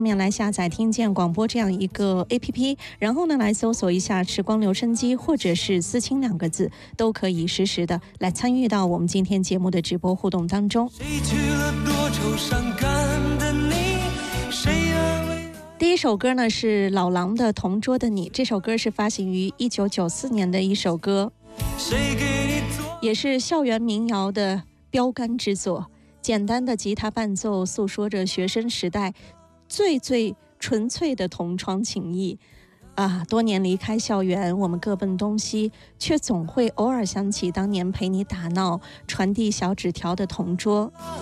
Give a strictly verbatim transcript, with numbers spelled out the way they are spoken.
面来下载听见广播这样一个 A P P， 然后呢来搜索一下时光留声机或者是思清两个字，都可以实时的来参与到我们今天节目的直播互动当中。 谁去了多愁善感的你，谁安慰。 第一首歌呢是老狼的《同桌的你》，这首歌是发行于一九九四年的一首歌，也是校园民谣的标杆之作。简单的吉他伴奏诉说着学生时代最最纯粹的同窗情谊啊！多年离开校园，我们各奔东西，却总会偶尔想起当年陪你打闹、传递小纸条的同桌。